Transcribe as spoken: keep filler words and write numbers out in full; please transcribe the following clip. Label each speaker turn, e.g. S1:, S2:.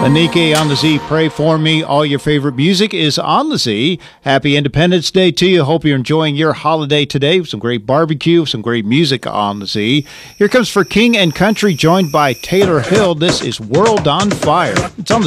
S1: Anike on the Z, Pray For Me. All your favorite music is on the Z. Happy Independence Day to you. Hope you're enjoying your holiday today with some great barbecue, some great music on the Z. Here comes For King and Country, joined by Taylor Hill. This is World on Fire. It's on the